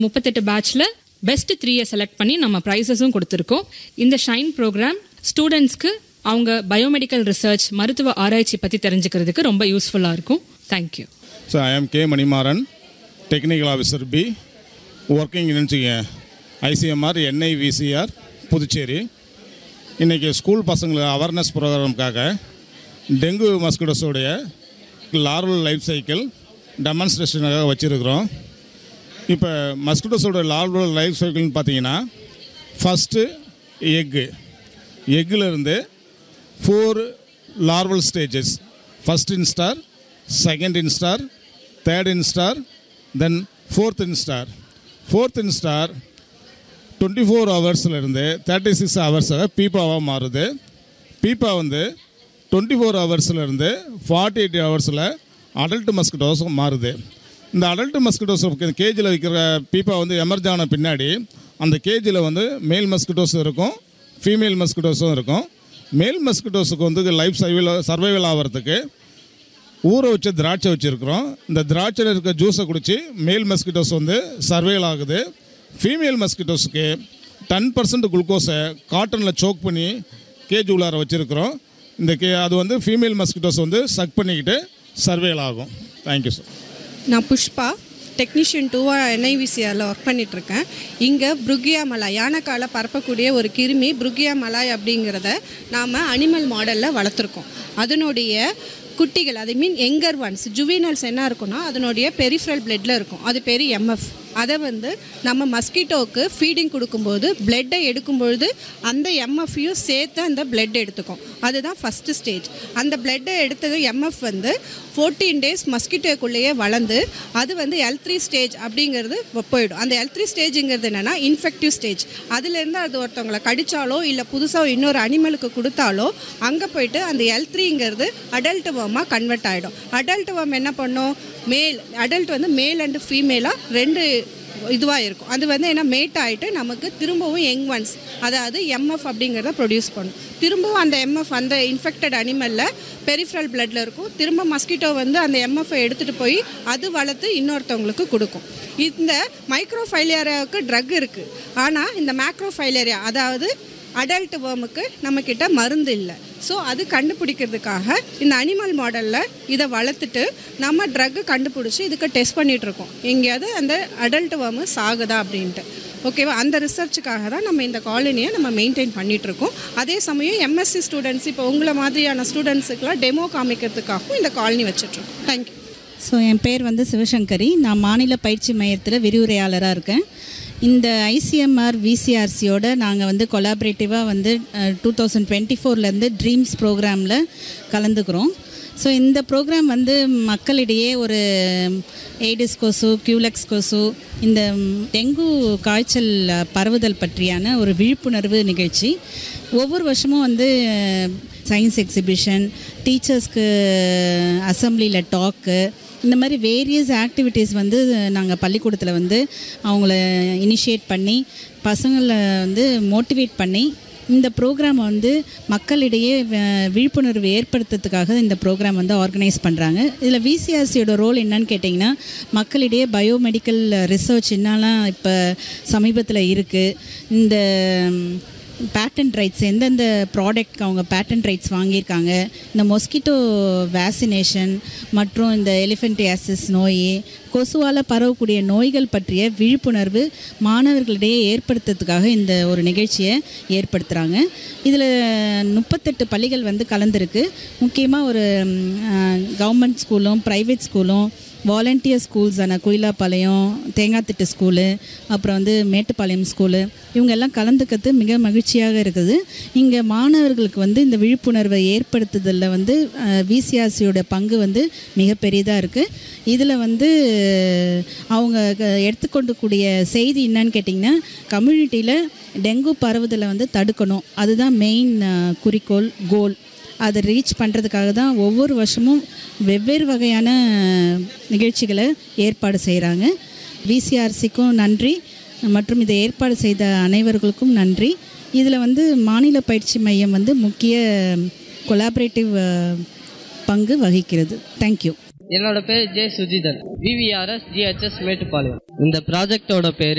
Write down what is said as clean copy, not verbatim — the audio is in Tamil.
38 பேட்ச்ல பெஸ்ட் 3 செலக்ட் பண்ணி நம்ம ப்ரைஸஸும் கொடுத்துருக்கோம். இந்த ஷைன் ப்ரோக்ராம் ஸ்டூடெண்ட்ஸ்க்கு அவங்க பயோமெடிக்கல் ரிசர்ச் மருத்துவ ஆராய்ச்சி பற்றி தெரிஞ்சுக்கிறதுக்கு ரொம்ப யூஸ்ஃபுல்லாக இருக்கும். Thank you. So I am K Manimaran, technical officer B, working in ICMR NIVCR Puducherry. இன்றைக்கி ஸ்கூல் பசங்களுக்கு awareness ப்ரோக்ராமுக்காக dengue மஸ்கிட்டோஸோடைய larval life cycle டெமான்ஸ்ட்ரேஷனுக்காக வச்சுருக்கிறோம். இப்போ மஸ்கிட்டோஸோட லார்வல் லைஃப் சைக்கிள்னு பார்த்தீங்கன்னா first எக்கிலிருந்து 4 larval stages. First இன்ஸ்டார், second இன்ஸ்டார், third இன்ஸ்டார், தென் ஃபோர்த் இன்ஸ்டார். ஃபோர்த் இன்ஸ்டார் 24 ஹவர்ஸ்லேருந்து 36 ஹவர்ஸாக பீப்பாவாக மாறுது. பீப்பா 24 ஹவர்ஸ்லேருந்து 48 ஹவர்ஸில் அடல்ட் மஸ்கிட்டோஸும் மாறுது. இந்த அடல்ட் மஸ்கிட்டோஸ் கேஜில் வைக்கிற பீப்பா எமர்ஜ் ஆன பின்னாடி அந்த கேஜில் மேல் மஸ்கிட்டோஸும் இருக்கும், ஃபீமேல் மஸ்கிட்டோஸும் இருக்கும். மேல் மஸ்கிட்டோஸுக்கு லைஃப் சர்வைவல் ஆகிறதுக்கு ஊற வச்ச திராட்சை வச்சுருக்கிறோம். இந்த திராட்சையில் இருக்க ஜூஸை குடித்து மேல் மஸ்கிட்டோஸ் சர்வைவல் ஆகுது. ஃபீமேல் மஸ்கிட்டோஸுக்கு 10% குளுக்கோஸை காட்டனில் சோக் பண்ணி கேஜ் உள்ளார வச்சுருக்கிறோம். இந்த அது ஃபீமேல் மஸ்கிட்டோஸ் சக் பண்ணிக்கிட்டு சர்வைவல் ஆகும். Thank you sir. நான் புஷ்பா, டெக்னீஷியன் 2 NIVCRல ஒர்க் பண்ணிகிட்ருக்கேன். இங்கே புருகியா மலாய், யானைக்கால பரப்பக்கூடிய ஒரு கிருமி புருகியா மலாய் அப்படிங்கிறத நாம் அனிமல் மாடலில் வளர்த்துருக்கோம். அதனுடைய குட்டிகள், அது மீன் எங்கர் ஒன்ஸ் ஜுவினல்ஸ் என்ன இருக்குன்னா அதனுடைய பெரிஃபரல் பிளட்டில் இருக்கும். அது பேர் MF. அதை நம்ம மஸ்கிட்டோவுக்கு ஃபீடிங் கொடுக்கும்போது பிளட்டை எடுக்கும்பொழுது அந்த MFயும் சேர்த்து அந்த பிளட் எடுத்துக்கும். அதுதான் ஃபஸ்ட்டு ஸ்டேஜ். அந்த பிளட்டை எடுத்தது MF 14 டேஸ் மஸ்கிட்டோக்குள்ளேயே வளர்ந்து அது L3 ஸ்டேஜ் அப்படிங்கிறது போயிடும். அந்த L3 ஸ்டேஜுங்கிறது என்னென்னா இன்ஃபெக்டிவ் ஸ்டேஜ். அதுலேருந்து அது ஒருத்தவங்களை கடித்தாலோ இல்லை புதுசாக இன்னொரு அனிமலுக்கு கொடுத்தாலோ அங்கே போயிட்டு அந்த L3ங்கிறது அடல்ட் வேர்மாக கன்வெர்ட் ஆகிடும். அடல்ட் வேர்ம் என்ன பண்ணும், அடல்ட் மேல் அண்டு ஃபீமேலாக 2 இதுவாக இருக்கும். அது என்ன மேட் ஆகிட்டு நமக்கு திரும்பவும் யங் ஒன்ஸ், அதாவது MF அப்படிங்கிறத ப்ரொடியூஸ் பண்ணும். திரும்பவும் அந்த MF அந்த இன்ஃபெக்டட் அனிமலில் பெரிஃபரல் பிளட்டில் இருக்கும். திரும்ப மஸ்கிட்டோ அந்த MF எடுத்துகிட்டு போய் அது வளர்த்து இன்னொருத்தவங்களுக்கு கொடுக்கும். இந்த மைக்ரோஃபைலேரியாவுக்கு ட்ரக் இருக்குது. ஆனால் இந்த மேக்ரோஃபைலேரியா அதாவது அடல்ட் வேர்முக்கு நம்மக்கிட்ட மருந்து இல்லை. ஸோ அது கண்டுபிடிக்கிறதுக்காக இந்த அனிமல் மாடலில் இதை வளர்த்துட்டு நம்ம ட்ரக்கு கண்டுபிடிச்சி இதுக்கு டெஸ்ட் பண்ணிகிட்ருக்கோம், எங்கேயாவது அந்த அடல்ட் வேர்மு சாகுதா அப்படின்ட்டு. ஓகேவா? அந்த ரிசர்ச்சுக்காக தான் நம்ம இந்த காலனியை நம்ம மெயின்டைன் பண்ணிகிட்ருக்கோம். அதே சமயம் MSc ஸ்டூடெண்ட்ஸ், இப்போ உங்களை மாதிரியான ஸ்டூடெண்ட்ஸுக்கெலாம் டெமோ காமிக்கிறதுக்காகவும் இந்த காலனி வச்சிட்ருக்கோம். தேங்க்யூ. ஸோ என் பேர் சிவசங்கரி. நான் மாநில பயிற்சி மையத்தில் விரிவுரையாளராக இருக்கேன். இந்த ICMR VCRCயோட நாங்கள் கொலாபரேட்டிவாக 2024லேருந்து ட்ரீம்ஸ் ப்ரோக்ராமில் கலந்துக்கிறோம். ஸோ இந்த ப்ரோக்ராம் மக்களிடையே ஒரு ஏடிஸ் கொசு, கியூலெக்ஸ் கொசு, இந்த டெங்கு காய்ச்சல் பரவுதல் பற்றியான ஒரு விழிப்புணர்வு நிகழ்ச்சி. ஒவ்வொரு வருஷமும் சயின்ஸ் எக்ஸிபிஷன், டீச்சர்ஸ்க்கு அசம்பிளியில் டாக்கு, இந்த மாதிரி வேரியஸ் ஆக்டிவிட்டீஸ் நாங்கள் பள்ளிக்கூடத்தில் அவங்கள இனிஷியேட் பண்ணி பசங்களை மோட்டிவேட் பண்ணி இந்த ப்ரோக்ராம் மக்களிடையே விழிப்புணர்வு ஏற்படுத்துறதுக்காக இந்த ப்ரோக்ராம் ஆர்கனைஸ் பண்ணுறாங்க. இதில் VCRCயோட ரோல் என்னன்னு கேட்டிங்கன்னா, மக்களிடையே பயோமெடிக்கல் ரிசர்ச் என்னெல்லாம் இப்போ சமீபத்தில் இருக்குது, இந்த பேட்டன்ட் ரைட்ஸ் எந்தெந்த ப்ராடக்ட்க்கு அவங்க பேட்டன்ட் ரைட்ஸ் வாங்கியிருக்காங்க, இந்த மொஸ்கிட்டோ வேக்சினேஷன் மற்றும் இந்த எலிஃபென்டியாசிஸ் நோய், கொசுவால் பரவக்கூடிய நோய்கள் பற்றிய விழிப்புணர்வு மாணவர்களிடையே ஏற்படுத்துறதுக்காக இந்த ஒரு நிகழ்ச்சியை ஏற்படுத்துகிறாங்க. இதில் 38 பள்ளிகள் கலந்துருக்கு. முக்கியமாக ஒரு கவர்மெண்ட் ஸ்கூலும் ப்ரைவேட் ஸ்கூலும் வாலண்டியர் ஸ்கூல்ஸான குயிலாப்பாளையம், தேங்காய்த்திட்டு ஸ்கூலு, அப்புறம் மேட்டுப்பாளையம் ஸ்கூலு, இவங்க எல்லாம் கலந்துக்கிறது மிக மகிழ்ச்சியாக இருக்குது. இங்கே மாணவர்களுக்கு இந்த விழிப்புணர்வை ஏற்படுத்துதலில் VCRCயோட பங்கு மிகப்பெரியதாக இருக்குது. இதில் அவங்க எடுத்துக்கொண்டக்கூடிய செய்தி என்னன்னு கேட்டிங்கன்னா, கம்யூனிட்டியில் டெங்கு பரவுதலை தடுக்கணும். அதுதான் மெயின் குறிக்கோள், கோல். அதை ரீச் பண்ணுறதுக்காக தான் ஒவ்வொரு வருஷமும் வெவ்வேறு வகையான நிகழ்ச்சிகளை ஏற்பாடு செய்கிறாங்க. VCRCக்கும் நன்றி மற்றும் இதை ஏற்பாடு செய்த அனைவர்களுக்கும் நன்றி. இதில் மாநில பயிற்சி மையம் முக்கிய கொலாபரேட்டிவ் பங்கு வகிக்கிறது. தேங்க்யூ. என்னோட பேர் ஜே சுஜிதன், விவிஆர்எஸ் ஜிஹெச்எஸ் மேட்டுப்பாளையம். இந்த ப்ராஜெக்டோட பேர்